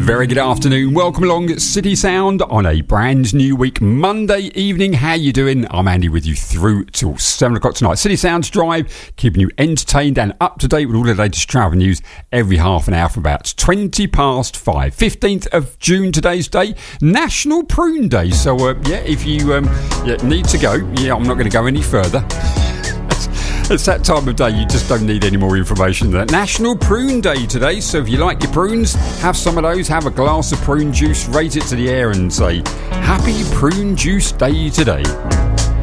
Very good afternoon. Welcome along at City Sound on a brand new week, Monday evening. How you doing? I'm Andy with you through till 7 o'clock tonight. City Sounds Drive, keeping you entertained and up to date with all the latest travel news every half an hour from about 20 past 5. 15th of June, today's day, National Prune Day. So, if you need to go, I'm not going to go any further. It's that time of day, you just don't need any more information than that. National Prune Day today, so if you like your prunes, have some of those, have a glass of prune juice, raise it to the air and say, Happy Prune Juice Day today.